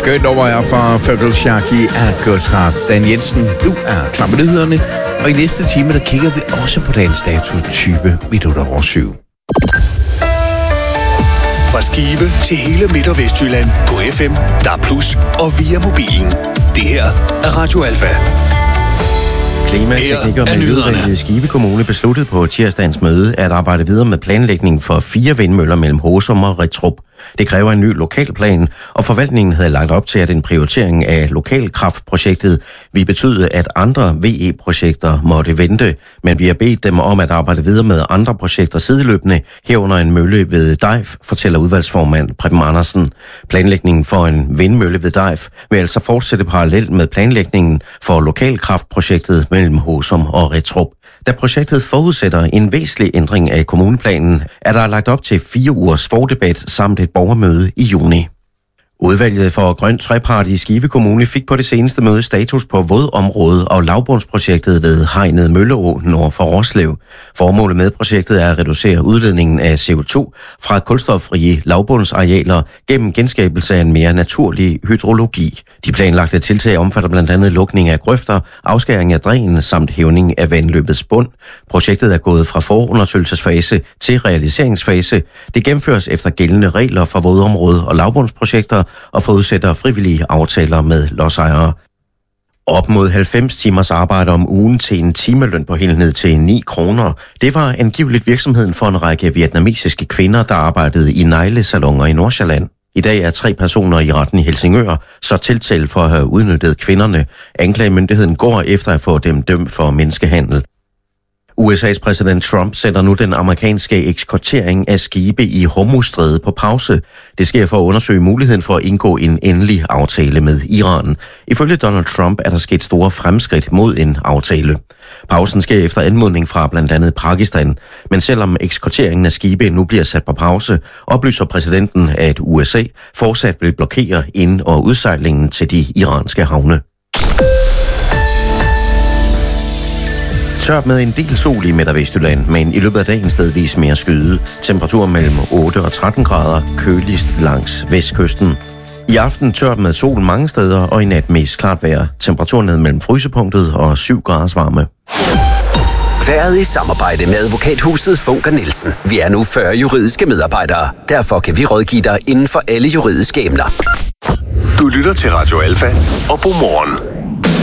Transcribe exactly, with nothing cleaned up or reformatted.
Skønt nummer er fra Feral Sharky af Gotthard. Dan Jensen, du er klar med nyhederne. Og i næste time, der kigger vi også på dagens dato tyve minutter over syv. Fra Skive til hele Midt- og Vestjylland på F M, D A B plus og via mobilen. Det her er Radio Alfa. Klimateknik og Miljøudvalget i Skive Kommune besluttede på tirsdagens møde at arbejde videre med planlægning for fire vindmøller mellem Håsum og Rittrup. Det kræver en ny lokalplan, og forvaltningen havde lagt op til, at en prioritering af lokalkraftprojektet ville betyde, at andre V E-projekter måtte vente, men vi har bedt dem om at arbejde videre med andre projekter sideløbende, herunder en mølle ved Dejf, fortæller udvalgsformand Preben Andersen. Planlægningen for en vindmølle ved Dejf vil altså fortsætte parallelt med planlægningen for lokalkraftprojektet mellem Håsum og Rittrup. Da projektet forudsætter en væsentlig ændring af kommuneplanen, er der lagt op til fire ugers fordebat samt et borgermøde i juni. Udvalget for Grøn Trepart i Skive Kommune fik på det seneste møde status på vådområdet og lavbundsprojektet ved Hegnet Mølleå nord for Roslev. Formålet med projektet er at reducere udledningen af C O to fra kulstoffrie lavbundsarealer gennem genskabelse af en mere naturlig hydrologi. De planlagte tiltag omfatter blandt andet lukning af grøfter, afskæring af dræn samt hævning af vandløbets bund. Projektet er gået fra forundersøgelsesfase til realiseringsfase. Det gennemføres efter gældende regler for vådområdet og lavbundsprojekter og forudsætter frivillige aftaler med lodsejere. Op mod halvfems timers arbejde om ugen til en timeløn på helt ned til ni kroner. Det var angiveligt virksomheden for en række vietnamesiske kvinder, der arbejdede i neglesaloner i Nordsjælland. I dag er tre personer i retten i Helsingør så tiltalt for at have udnyttet kvinderne. Anklagemyndigheden går efter at få dem dømt for menneskehandel. U S A's præsident Trump sætter nu den amerikanske ekskortering af skibe i Hormuzstrædet på pause. Det sker for at undersøge muligheden for at indgå en endelig aftale med Iran. Ifølge Donald Trump er der sket store fremskridt mod en aftale. Pausen sker efter anmodning fra blandt andet Pakistan. Men selvom ekskorteringen af skibe nu bliver sat på pause, oplyser præsidenten, at U S A fortsat vil blokere ind- og udsejlingen til de iranske havne. Tørt med en del sol i Midt- og Vestjylland, men i løbet af dagen stedvis mere skyde. Temperatur mellem otte og tretten grader, køligst langs vestkysten. I aften tørt med sol mange steder, og i nat mest klart vejr. Temperaturen ned mellem frysepunktet og syv graders varme. Været i samarbejde med advokathuset Funker Nielsen. Vi er nu fyrre juridiske medarbejdere. Derfor kan vi rådgive dig inden for alle juridiske emner. Du lytter til Radio Alfa og Godmorgen.